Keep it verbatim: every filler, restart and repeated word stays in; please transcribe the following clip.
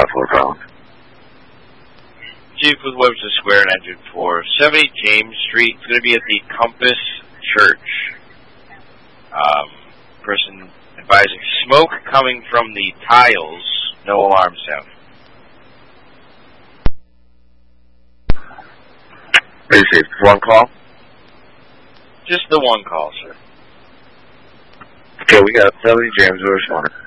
five four calling. Chief with Webster Square and engine four. seventy James Street. It's going to be at the Compass Church. Um, person advising smoke coming from the tiles. No alarm sound. Received. One call? Just the one call, sir. Okay, we got seventy James. We're responding.